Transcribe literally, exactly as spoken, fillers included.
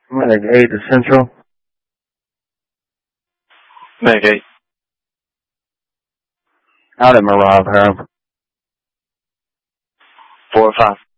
Medic eight to Central. Medic eight. Out at Mirage, Harold. four or five.